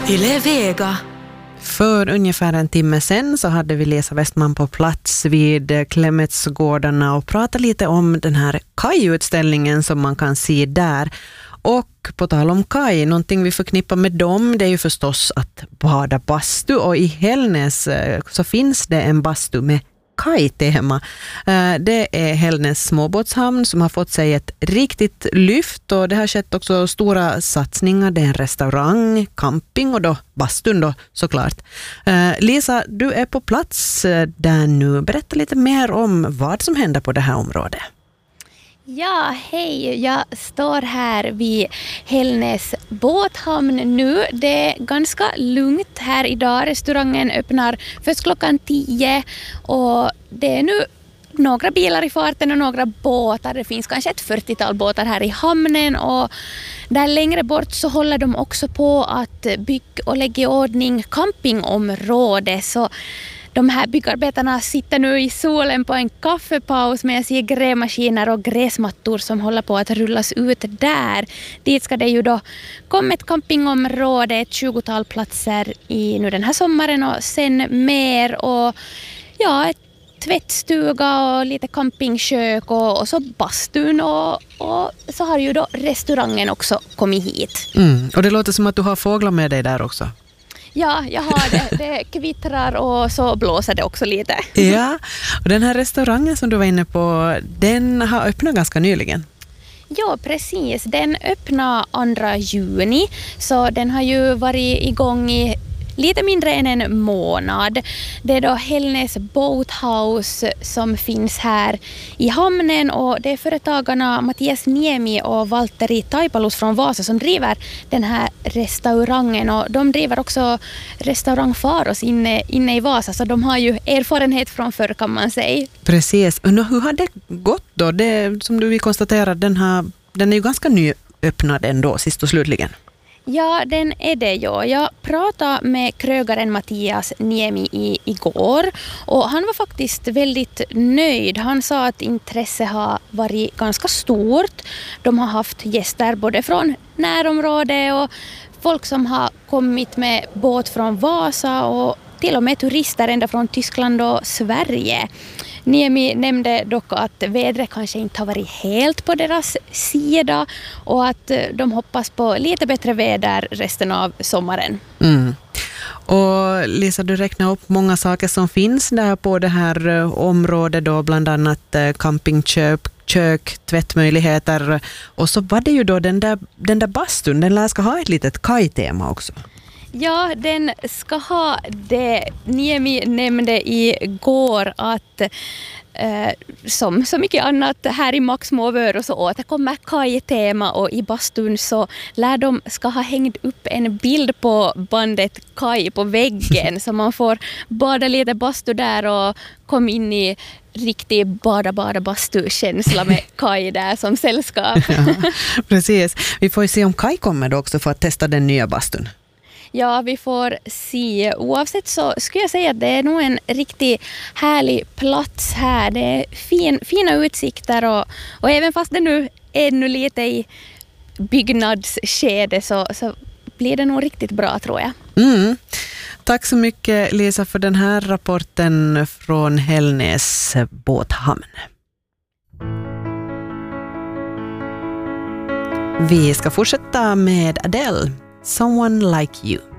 Yle Vega. För ungefär en timme sen så hade vi Lisa Westman på plats vid Klemetsgårdarna och pratade lite om den här kajutställningen som man kan se där. Och på tal om kaj, någonting vi förknippar med dem, det är ju förstås att bada bastu, och i Hällnäs så finns det en bastu med kajtema. Det är Hällnäs småbåtshamn som har fått sig ett riktigt lyft, och det har skett också stora satsningar. Det är en restaurang, camping och då bastun då såklart. Lisa, du är på plats där nu. Berätta lite mer om vad som händer på det här området. Ja, hej. Jag står här vid Hällnäs båthamn nu. Det är ganska lugnt här idag. Restaurangen öppnar först klockan 10 och det är nu några bilar i farten och några båtar. Det finns kanske ett 40-tal båtar här i hamnen, och där längre bort så håller de också på att bygga och lägga i ordning campingområde. Så de här byggarbetarna sitter nu i solen på en kaffepaus med sig grävmaskiner och gräsmattor som håller på att rullas ut där. Dit ska det ju då komma ett campingområde, ett 20-tal platser i nu den här sommaren, och sen mer, och ja, ett tvättstuga och lite campingkök och så bastun, och så har ju då restaurangen också kommit hit. Och det låter som att du har fåglar med dig där också. Ja, jag har det. Det kvittrar och så blåser det också lite. Ja, och den här restaurangen som du var inne på, den har öppnat ganska nyligen. Ja, precis. Den öppnade 2 juni, så den har ju varit igång i lite mindre än en månad. Det är då Hällnäs Boathouse som finns här i hamnen, och det är företagarna Mattias Niemi och Valtteri Taipalus från Vasa som driver den här restaurangen, och de driver också restaurang Faros inne i Vasa, så de har ju erfarenhet från förr, kan man säga. Precis. Och hur har det gått då? Det, som du vill konstatera, den är ju ganska nyöppnad ändå, sist och slutligen. Ja, den är det ju. Jag pratade med krögaren Mattias Niemi igår, och han var faktiskt väldigt nöjd. Han sa att intresset har varit ganska stort. De har haft gäster både från närområdet och folk som har kommit med båt från Vasa, och till och med turister ända från Tyskland och Sverige. Niemi nämnde dock att vädret kanske inte har varit helt på deras sida, och att de hoppas på lite bättre väder resten av sommaren. Och Lisa, du räknar upp många saker som finns där på det här området då, bland annat campingkök, tvättmöjligheter, och så var det ju då den där bastun, den ska ha ett litet kajtema också. Ja, den ska ha det. Niemi nämnde igår att som så mycket annat här i Max Småvör så återkommer kajtema, och i bastun så lär de ska ha hängt upp en bild på bandet Kaj på väggen så man får bada lite bastu där och kom in i riktig bada bastu-känsla med Kaj där som sällskap. Ja, precis. Vi får ju se om Kaj kommer då också för att testa den nya bastun. Ja, vi får se. Oavsett så skulle jag säga att det är nog en riktigt härlig plats här. Det är fina utsikter, och även fast det nu är ännu lite i byggnadsskede så blir det nog riktigt bra, tror jag. Tack så mycket, Lisa, för den här rapporten från Hällnäs båthamn. Vi ska fortsätta med Adele, Someone Like You.